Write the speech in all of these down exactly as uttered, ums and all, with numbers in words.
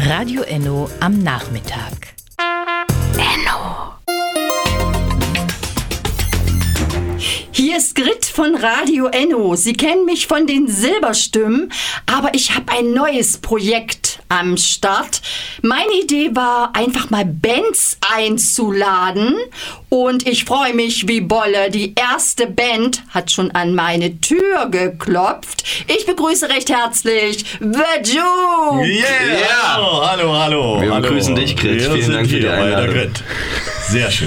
Radio Enno am Nachmittag. Enno. Hier ist Grit von Radio Enno. Sie kennen mich von den Silberstimmen, aber ich habe ein neues Projekt am Start. Meine Idee war, einfach mal Bands einzuladen und ich freue mich wie Bolle. Die erste Band hat schon an meine Tür geklopft. Ich begrüße recht herzlich The Juke. Yeah. Yeah. Hallo, hallo, hallo. Wir hallo. begrüßen dich, Grit. Wir Vielen Dank für die Einladung. Grit. Sehr schön.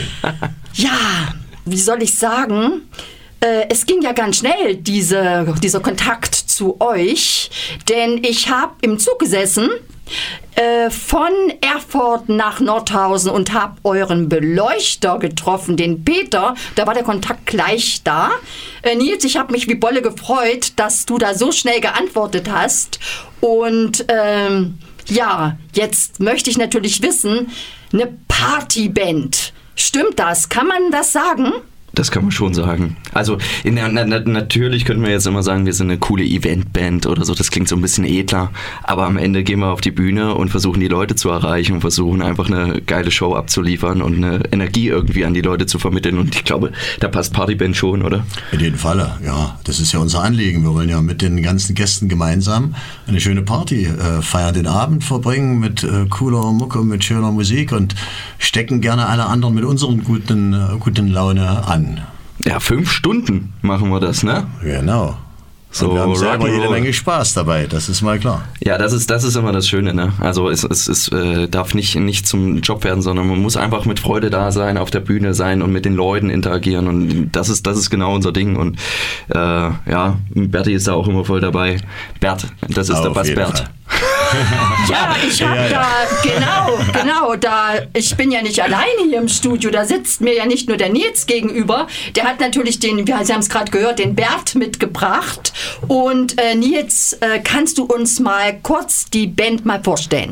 Ja, wie soll ich sagen? Äh, es ging ja ganz schnell, diese, dieser Kontakt zu euch, denn ich habe im Zug gesessen äh, von Erfurt nach Nordhausen und habe euren Beleuchter getroffen, den Peter. Da war der Kontakt gleich da. Äh, Nils, ich habe mich wie Bolle gefreut, dass du da so schnell geantwortet hast. Und ähm, ja, jetzt möchte ich natürlich wissen, eine Partyband. Stimmt das? Kann man das sagen? Das kann man schon sagen. Also in, na, na, natürlich könnten wir jetzt immer sagen, wir sind eine coole Eventband oder so. Das klingt so ein bisschen edler. Aber am Ende gehen wir auf die Bühne und versuchen die Leute zu erreichen und versuchen einfach eine geile Show abzuliefern und eine Energie irgendwie an die Leute zu vermitteln. Und ich glaube, da passt Partyband schon, oder? In jedem Falle, ja. Das ist ja unser Anliegen. Wir wollen ja mit den ganzen Gästen gemeinsam eine schöne Party äh, feiern, den Abend verbringen mit äh, cooler Mucke, mit schöner Musik und stecken gerne alle anderen mit unseren guten, äh, guten Laune an. Ja, fünf Stunden machen wir das, ne? Genau. So, und wir haben selber jede Rock'n'Roll. Menge Spaß dabei, das ist mal klar. Ja, das ist, das ist immer das Schöne, ne? Also es, es, es äh, darf nicht, nicht zum Job werden, sondern man muss einfach mit Freude da sein, auf der Bühne sein und mit den Leuten interagieren und das ist, das ist genau unser Ding und äh, ja, Berti ist da auch immer voll dabei. Bert, das ist Auf der Bass jeden Bert. Fall. Ja, ich habe Ja, ja. da, genau, genau, da, ich bin ja nicht alleine hier im Studio, da sitzt mir ja nicht nur der Nils gegenüber, der hat natürlich den, wir, Sie haben es gerade gehört, den Bert mitgebracht und äh, Nils, äh, kannst du uns mal kurz die Band mal vorstellen?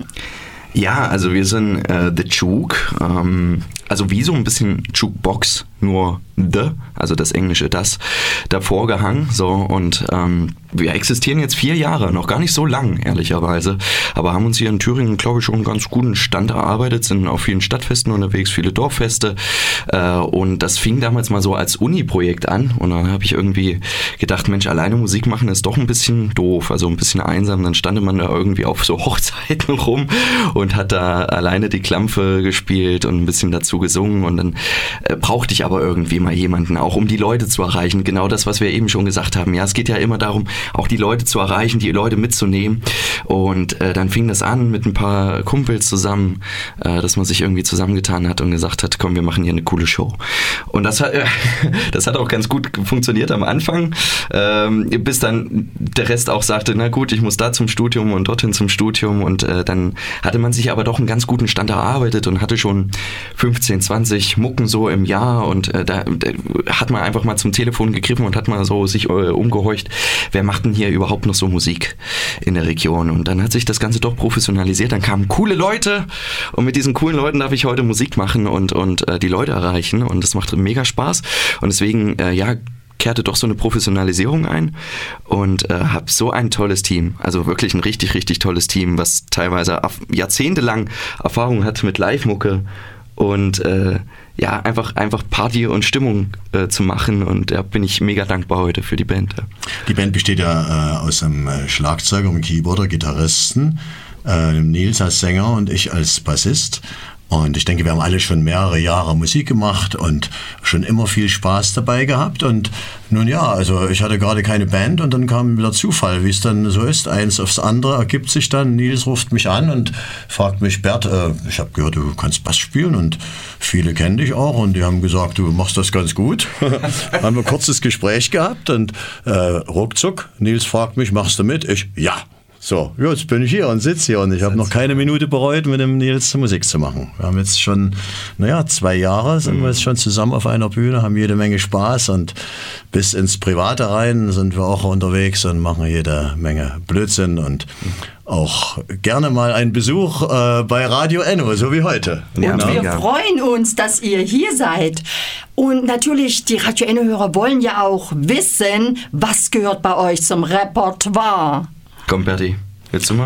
Ja, also wir sind äh, The Juke, ähm, also wie so ein bisschen Jukebox, nur The, also das englische Das, davor gehangen, so und ähm, wir existieren jetzt vier Jahre, noch gar nicht so lang, ehrlicherweise, aber haben uns hier in Thüringen, glaube ich, schon einen ganz guten Stand erarbeitet, sind auf vielen Stadtfesten unterwegs, viele Dorffeste äh, und das fing damals mal so als Uni-Projekt an und dann habe ich irgendwie gedacht, Mensch, alleine Musik machen ist doch ein bisschen doof, also ein bisschen einsam, dann stand man da irgendwie auf so Hochzeiten rum und hat da alleine die Klampfe gespielt und ein bisschen dazu gesungen und dann äh, brauchte ich aber irgendwie mal jemanden, auch um die Leute zu erreichen, genau das, was wir eben schon gesagt haben, ja, es geht ja immer darum, auch die Leute zu erreichen, die Leute mitzunehmen und äh, dann fing das an mit ein paar Kumpels zusammen, äh, dass man sich irgendwie zusammengetan hat und gesagt hat, komm, wir machen hier eine coole Show und das hat, äh, das hat auch ganz gut funktioniert am Anfang, ähm, bis dann der Rest auch sagte, na gut, ich muss da zum Studium und dorthin zum Studium und äh, dann hatte man sich aber doch einen ganz guten Stand erarbeitet und hatte schon fünfzehn, zwanzig Mucken so im Jahr und äh, da, da hat man einfach mal zum Telefon gegriffen und hat mal so sich äh, umgehorcht, wer macht denn hier überhaupt noch so Musik in der Region und dann hat sich das Ganze doch professionalisiert, dann kamen coole Leute und mit diesen coolen Leuten darf ich heute Musik machen und, und äh, die Leute erreichen und das macht mega Spaß und deswegen, äh, ja, kehrte doch so eine Professionalisierung ein und äh, habe so ein tolles Team, also wirklich ein richtig, richtig tolles Team, was teilweise jahrzehntelang Erfahrung hat mit Live-Mucke und äh, ja, einfach, einfach Party und Stimmung äh, zu machen und da bin ich mega dankbar heute für die Band. Die Band besteht ja äh, aus einem äh, Schlagzeuger, einem Keyboarder, Gitarristen, äh, Nils als Sänger und ich als Bassist. Und ich denke, wir haben alle schon mehrere Jahre Musik gemacht und schon immer viel Spaß dabei gehabt. Und nun ja, also ich hatte gerade keine Band und dann kam wieder Zufall, wie es dann so ist. Eins aufs andere ergibt sich dann. Nils ruft mich an und fragt mich, Bert, äh, ich habe gehört, du kannst Bass spielen und viele kennen dich auch und die haben gesagt, du machst das ganz gut. Haben wir ein kurzes Gespräch gehabt und äh, ruckzuck, Nils fragt mich, machst du mit? Ich, ja. So, jetzt bin ich hier und sitze hier und ich habe noch keine Minute bereut, mit dem Nils Musik zu machen. Wir haben jetzt schon, naja, zwei Jahre sind wir jetzt schon zusammen auf einer Bühne, haben jede Menge Spaß und bis ins Private rein sind wir auch unterwegs und machen jede Menge Blödsinn und auch gerne mal einen Besuch äh, bei Radio Enno, so wie heute. Ja, Und wir mega. freuen uns, dass ihr hier seid. Und natürlich, die Radio Enno-Hörer wollen ja auch wissen, was gehört bei euch zum Repertoire. Komm, Berti, willst du mal?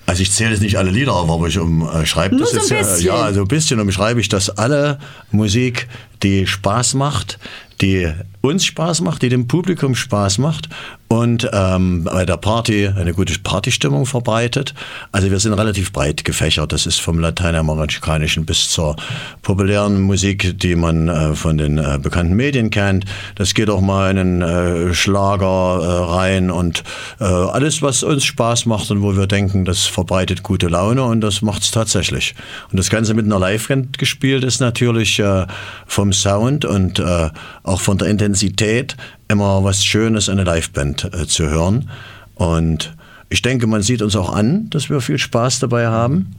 Also ich zähle jetzt nicht alle Lieder auf, aber ich umschreibe das Nur so ein jetzt. bisschen. Ja, also ein bisschen umschreibe ich, dass alle Musik, die Spaß macht, die uns Spaß macht, die dem Publikum Spaß macht und ähm, bei der Party eine gute Partystimmung verbreitet. Also wir sind relativ breit gefächert. Das ist vom Lateinamerikanischen bis zur populären Musik, die man äh, von den äh, bekannten Medien kennt. Das geht auch mal in den äh, Schlager äh, rein und äh, alles, was uns Spaß macht und wo wir denken, das verbreitet gute Laune und das macht es tatsächlich. Und das Ganze mit einer Live-Band gespielt ist natürlich äh, vom Sound und äh, auch von der Intensität immer was Schönes, eine Liveband äh, zu hören. Und ich denke, man sieht uns auch an, dass wir viel Spaß dabei haben.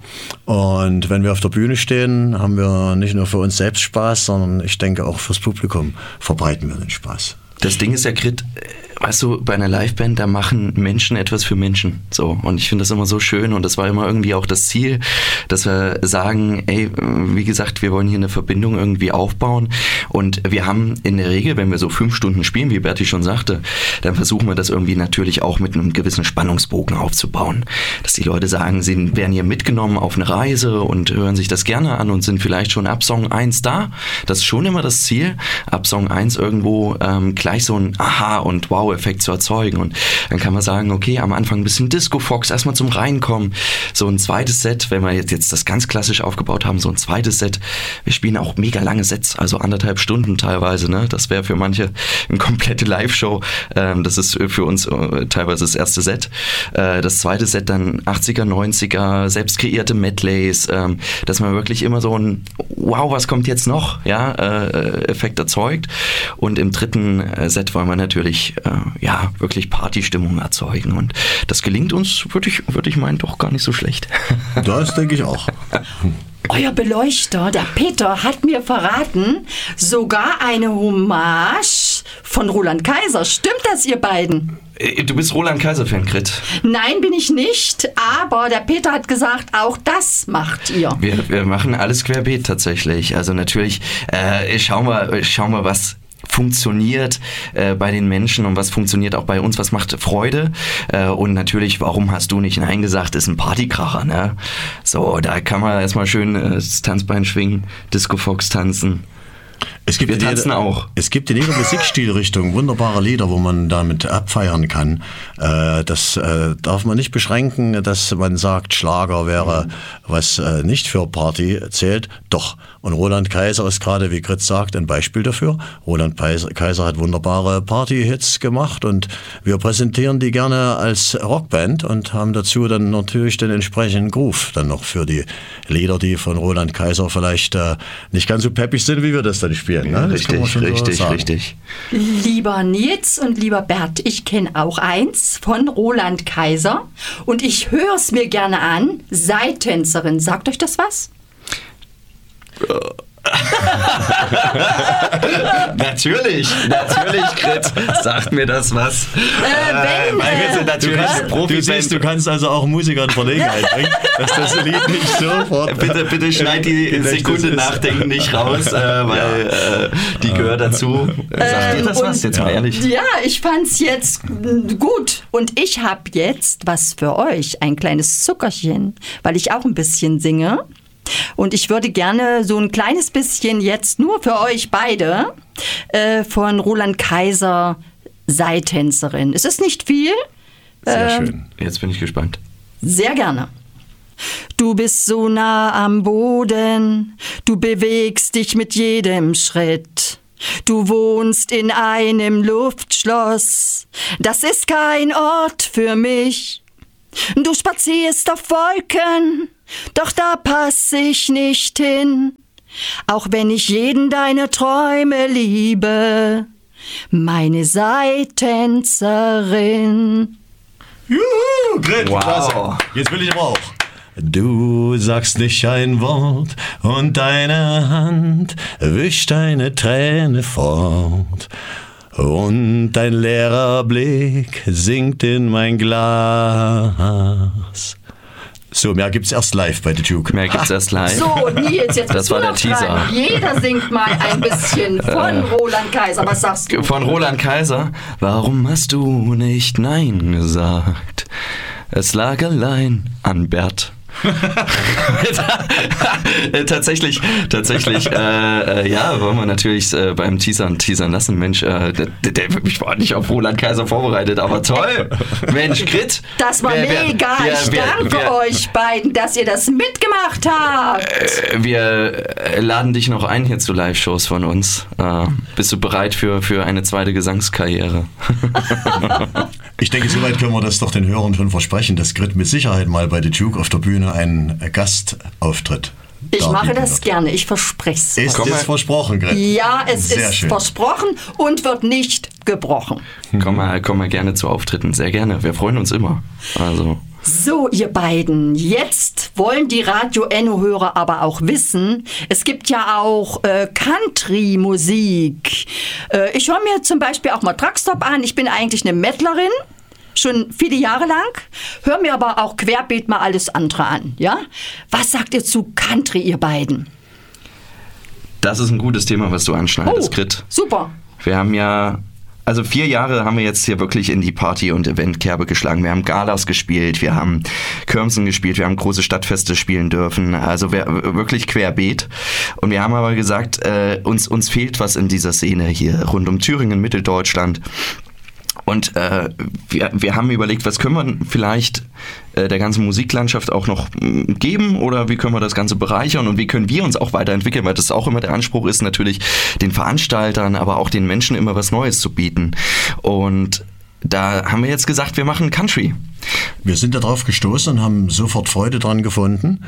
Und wenn wir auf der Bühne stehen, haben wir nicht nur für uns selbst Spaß, sondern ich denke auch fürs Publikum verbreiten wir den Spaß. Das Ding ist ja, Grit, weißt du, bei einer Liveband, da machen Menschen etwas für Menschen. So. Und ich finde das immer so schön und das war immer irgendwie auch das Ziel, dass wir sagen, ey, wie gesagt, wir wollen hier eine Verbindung irgendwie aufbauen und wir haben in der Regel, wenn wir so fünf Stunden spielen, wie Berti schon sagte, dann versuchen wir das irgendwie natürlich auch mit einem gewissen Spannungsbogen aufzubauen. Dass die Leute sagen, sie werden hier mitgenommen auf eine Reise und hören sich das gerne an und sind vielleicht schon ab Song eins da. Das ist schon immer das Ziel, ab Song eins irgendwo ähm, gleich so ein Aha- und Wow-Effekt zu erzeugen. Und dann kann man sagen, okay, am Anfang ein bisschen Disco-Fox, erstmal zum Reinkommen. So ein zweites Set, wenn wir jetzt, jetzt das ganz klassisch aufgebaut haben, so ein zweites Set. Wir spielen auch mega lange Sets, also anderthalb Stunden teilweise. Ne? Das wäre für manche eine komplette Live-Show. Ähm, das ist für uns äh, teilweise das erste Set. Äh, das zweite Set dann achtziger, neunziger, selbst kreierte Medleys, ähm, dass man wirklich immer so ein Wow, was kommt jetzt noch? Ja, äh, Effekt erzeugt. Und im dritten Set wollen wir natürlich äh, ja, wirklich Partystimmung erzeugen und das gelingt uns, würde ich, würd ich meinen, doch gar nicht so schlecht. Das denke ich auch. Euer Beleuchter, der Peter, hat mir verraten, sogar eine Hommage von Roland Kaiser. Stimmt das, ihr beiden? Du bist Roland Kaiser-Fan, Grit? Nein, bin ich nicht, aber der Peter hat gesagt, auch das macht ihr. Wir, wir machen alles querbeet tatsächlich. Also natürlich, äh, schauen wir, schauen wir, was funktioniert äh, bei den Menschen und was funktioniert auch bei uns, was macht Freude äh, und natürlich, warum hast du nicht Nein gesagt, ist ein Partykracher, ne? So, da kann man erstmal schön äh, das Tanzbein schwingen, Disco-Fox tanzen. Es gibt Wir tanzen jeder, auch. Es gibt in jeder Musikstilrichtung wunderbare Lieder, wo man damit abfeiern kann. Äh, das äh, darf man nicht beschränken, dass man sagt, Schlager wäre, was äh, nicht für Party zählt. Doch. Und Roland Kaiser ist gerade, wie Grit sagt, ein Beispiel dafür. Roland Kaiser hat wunderbare Party-Hits gemacht und wir präsentieren die gerne als Rockband und haben dazu dann natürlich den entsprechenden Groove dann noch für die Lieder, die von Roland Kaiser vielleicht äh, nicht ganz so peppig sind, wie wir das dann spielen. Ne? Das richtig, so richtig, sagen. richtig. Lieber Nils und lieber Bert, ich kenne auch eins von Roland Kaiser und ich höre es mir gerne an. Seitänzerin, sagt euch das was? Natürlich, natürlich, Grit, sagt mir das was. Äh, wenn, Weil wir sind natürlich Du, eine kannst, Profi. du siehst, du kannst also auch Musiker in Verlegenheit bringen, dass das Lied nicht sofort... Bitte, bitte schneid die Sekunde Nachdenken nicht raus, äh, weil äh, die gehört dazu. Sagt Ähm, dir das was? Jetzt mal ehrlich. Ja, ich fand's jetzt gut. Und ich habe jetzt was für euch, ein kleines Zuckerchen, weil ich auch ein bisschen singe. Und ich würde gerne so ein kleines bisschen jetzt nur für euch beide äh, von Roland Kaiser, Seitänzerin. Es ist nicht viel. Sehr äh, schön. Jetzt bin ich gespannt. Sehr gerne. Du bist so nah am Boden, du bewegst dich mit jedem Schritt. Du wohnst in einem Luftschloss, das ist kein Ort für mich. Du spazierst auf Wolken, doch da pass ich nicht hin. Auch wenn ich jeden deiner Träume liebe, meine Seitänzerin. Juhu, Grit, Wow. klasse. Jetzt will ich aber auch. Du sagst nicht ein Wort und deine Hand wischt eine Träne fort. Und dein leerer Blick sinkt in mein Glas. So, mehr gibt's erst live bei The Duke. Mehr gibt's erst live. So, Nils, jetzt Das bist war du der noch Teaser. dran. Jeder singt mal ein bisschen von Roland Kaiser. Was sagst du? Von Roland Kaiser. Warum hast du nicht Nein gesagt? Es lag allein an Bert. tatsächlich, tatsächlich, äh, äh, ja, wollen wir natürlich äh, beim Teasern teasern lassen. Mensch, äh, der, der, ich war nicht auf Roland Kaiser vorbereitet, aber toll. Mensch, Grit. Das war wer, mega. Wer, ich wer, danke wer, euch beiden, dass ihr das mitgemacht habt. Äh, wir laden dich noch ein hier zu Live-Shows von uns. Äh, bist du bereit für, für eine zweite Gesangskarriere? Ich denke, soweit können wir das doch den Hörern schon versprechen, dass Grit mit Sicherheit mal bei The Juke auf der Bühne einen Gastauftritt. Ich mache das wird. gerne, ich verspreche es. Ist es versprochen, Grit? Ja, es Sehr ist schön. versprochen und wird nicht gebrochen. Komm mal, komm mal gerne zu Auftritten, sehr gerne. Wir freuen uns immer. Also. So, ihr beiden, jetzt wollen die Radio-Enno-Hörer aber auch wissen, es gibt ja auch äh, Country-Musik. Äh, ich höre mir zum Beispiel auch mal Truckstop an. Ich bin eigentlich eine Mettlerin, schon viele Jahre lang, höre mir aber auch querbeet mal alles andere an. Ja? Was sagt ihr zu Country, ihr beiden? Das ist ein gutes Thema, was du anschneidest, oh, Grit. Super. Wir haben ja... Also vier Jahre haben wir jetzt hier wirklich in die Party- und Eventkerbe geschlagen. Wir haben Galas gespielt, wir haben Kirmsen gespielt, wir haben große Stadtfeste spielen dürfen. Also wir, wirklich querbeet. Und wir haben aber gesagt, äh, uns, uns fehlt was in dieser Szene hier rund um Thüringen, Mitteldeutschland. Und äh, wir, wir haben überlegt, was können wir vielleicht äh, der ganzen Musiklandschaft auch noch mh, geben oder wie können wir das Ganze bereichern und wie können wir uns auch weiterentwickeln, weil das auch immer der Anspruch ist, natürlich den Veranstaltern, aber auch den Menschen immer was Neues zu bieten. Und da haben wir jetzt gesagt, wir machen Country. Wir sind darauf gestoßen und haben sofort Freude dran gefunden.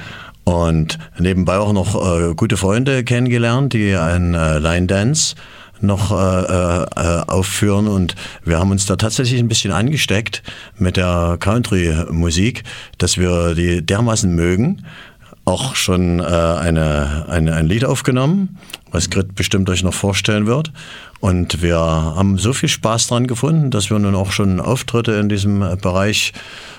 Und nebenbei auch noch äh, gute Freunde kennengelernt, die ein äh, Line Dance noch äh, äh, aufführen und wir haben uns da tatsächlich ein bisschen angesteckt mit der Country-Musik, dass wir die dermaßen mögen. Auch schon äh, eine, eine, ein Lied aufgenommen, was Grit bestimmt euch noch vorstellen wird. Und wir haben so viel Spaß dran gefunden, dass wir nun auch schon Auftritte in diesem Bereich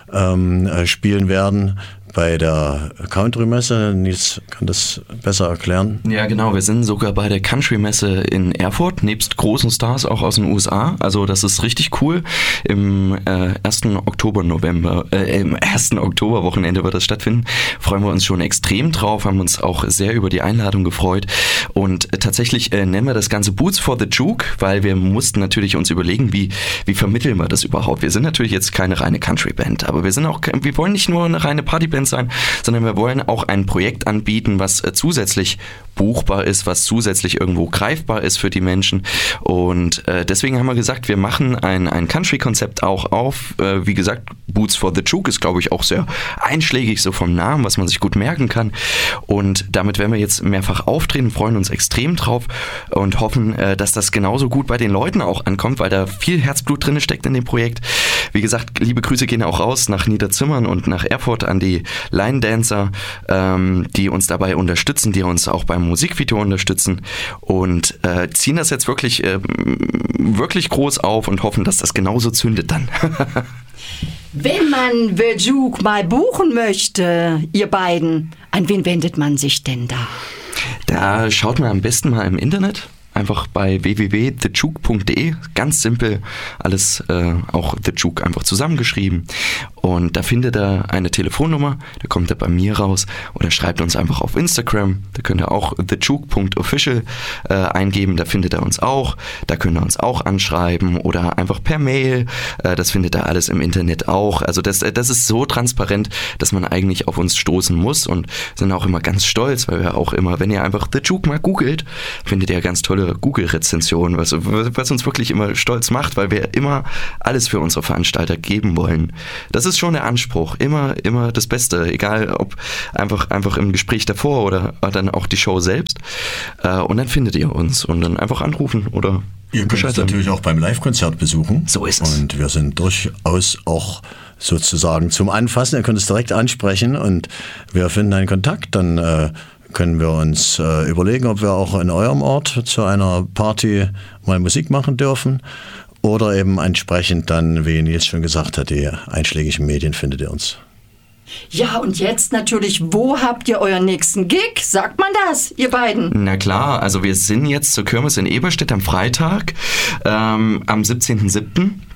ähm, spielen werden. Bei der Country-Messe, Nils kann das besser erklären. Ja, genau, wir sind sogar bei der Country-Messe in Erfurt, nebst großen Stars auch aus den U S A. Also das ist richtig cool. Im äh, ersten Oktober, November, äh, im ersten Oktoberwochenende wird das stattfinden. Freuen wir uns schon extrem drauf, haben uns auch sehr über die Einladung gefreut. Und äh, tatsächlich äh, nennen wir das Ganze Boots for the Juke, weil wir mussten natürlich uns überlegen, wie, wie vermitteln wir das überhaupt. Wir sind natürlich jetzt keine reine Country-Band, aber wir sind auch, wir wollen nicht nur eine reine Partyband sein, sondern wir wollen auch ein Projekt anbieten, was äh, zusätzlich buchbar ist, was zusätzlich irgendwo greifbar ist für die Menschen. Und äh, deswegen haben wir gesagt, wir machen ein, ein Country-Konzept auch auf. Äh, wie gesagt, Boots for the Juke ist, glaube ich, auch sehr einschlägig, so vom Namen, was man sich gut merken kann. Und damit werden wir jetzt mehrfach auftreten, freuen uns extrem drauf und hoffen, äh, dass das genauso gut bei den Leuten auch ankommt, weil da viel Herzblut drin steckt in dem Projekt. Wie gesagt, liebe Grüße gehen auch raus nach Niederzimmern und nach Erfurt an die Line Dancer, ähm, die uns dabei unterstützen, die uns auch beim Musikvideo unterstützen und äh, ziehen das jetzt wirklich, äh, wirklich groß auf und hoffen, dass das genauso zündet dann. Wenn man The Juke mal buchen möchte, ihr beiden, an wen wendet man sich denn da? Da schaut man am besten mal im Internet. Einfach bei w w w punkt the juke punkt d e, ganz simpel, alles äh, auch The Juke einfach zusammengeschrieben. Und da findet er eine Telefonnummer, da kommt er bei mir raus oder schreibt uns einfach auf Instagram. Da könnt ihr auch the juke punkt official äh, eingeben, da findet er uns auch. Da könnt ihr uns auch anschreiben oder einfach per Mail. Äh, das findet er alles im Internet auch. Also das, das ist so transparent, dass man eigentlich auf uns stoßen muss und sind auch immer ganz stolz, weil wir auch immer, wenn ihr einfach The Juke mal googelt, findet ihr ganz tolle Google-Rezensionen, was, was uns wirklich immer stolz macht, weil wir immer alles für unsere Veranstalter geben wollen. Das ist schon der Anspruch, immer, immer das Beste, egal ob einfach, einfach im Gespräch davor oder dann auch die Show selbst. Und dann findet ihr uns und dann einfach anrufen oder ihr könnt uns natürlich auch beim Live-Konzert besuchen. So ist es. Und wir sind durchaus auch sozusagen zum Anfassen. Ihr könnt es direkt ansprechen und wir finden einen Kontakt, dann äh, können wir uns äh, überlegen, ob wir auch in eurem Ort zu einer Party mal Musik machen dürfen oder eben entsprechend dann, wie Nils schon gesagt hat, die einschlägigen Medien findet ihr uns. Ja, und jetzt natürlich, wo habt ihr euren nächsten Gig? Sagt man das, ihr beiden? Na klar, also wir sind jetzt zur Kirmes in Eberstedt am Freitag, ähm, am siebzehnten siebten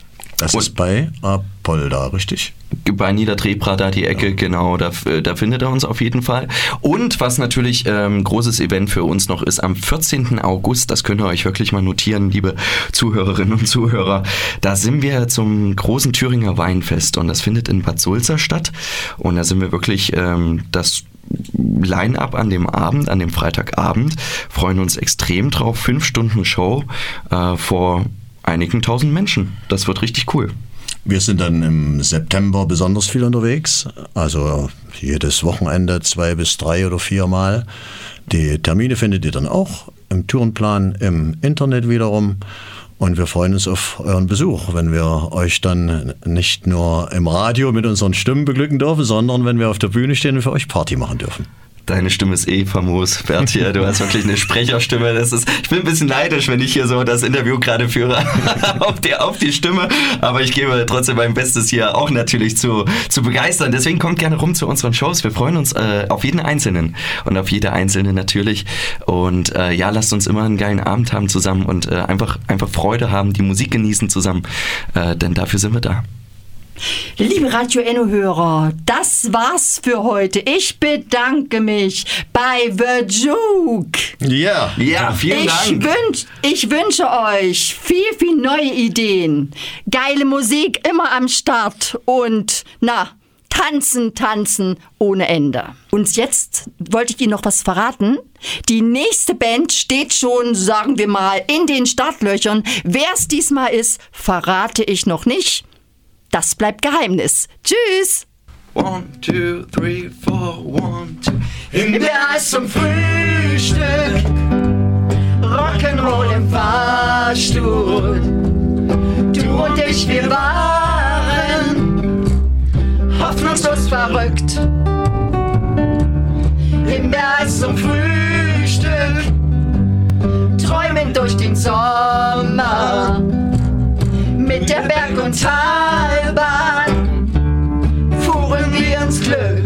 Das und ist bei Apolda, richtig? Bei Niederdrebra, da die Ecke, ja. Genau, da, da findet er uns auf jeden Fall. Und was natürlich ein ähm, großes Event für uns noch ist, am vierzehnten August, das könnt ihr euch wirklich mal notieren, liebe Zuhörerinnen und Zuhörer, da sind wir zum großen Thüringer Weinfest und das findet in Bad Sulza statt und da sind wir wirklich ähm, das Line-Up an dem Abend, an dem Freitagabend, freuen uns extrem drauf, fünf Stunden Show äh, vor einigen tausend Menschen, das wird richtig cool. Wir sind dann im September besonders viel unterwegs, also jedes Wochenende zwei bis drei oder vier Mal. Die Termine findet ihr dann auch im Tourenplan im Internet wiederum und wir freuen uns auf euren Besuch, wenn wir euch dann nicht nur im Radio mit unseren Stimmen beglücken dürfen, sondern wenn wir auf der Bühne stehen und für euch Party machen dürfen. Deine Stimme ist eh famos, Bert hier. Du hast wirklich eine Sprecherstimme. Das ist, ich bin ein bisschen neidisch, wenn ich hier so das Interview gerade führe auf, die, auf die Stimme. Aber ich gebe trotzdem mein Bestes, hier auch natürlich zu, zu begeistern. Deswegen kommt gerne rum zu unseren Shows. Wir freuen uns äh, auf jeden Einzelnen und auf jede Einzelne natürlich. Und äh, ja, lasst uns immer einen geilen Abend haben zusammen und äh, einfach, einfach Freude haben, die Musik genießen zusammen. Äh, denn dafür sind wir da. Liebe Radio Enno-Hörer, das war's für heute. Ich bedanke mich bei The Juke. Ja, ja, vielen ich Dank. Wünsch, ich wünsche euch viel, viel neue Ideen, geile Musik immer am Start und, na, tanzen, tanzen ohne Ende. Und jetzt wollte ich Ihnen noch was verraten. Die nächste Band steht schon, sagen wir mal, in den Startlöchern. Wer es diesmal ist, verrate ich noch nicht. Das bleibt Geheimnis. Tschüss. One, two, three, four, one, two. In der Eis zum Frühstück, Rock'n'Roll im Fahrstuhl. Du und ich, wir waren hoffnungslos verrückt. In der Eis zum Frühstück, träumen durch den Sommer. Mit der Berg- und Talbahn fuhren wir ins Glück.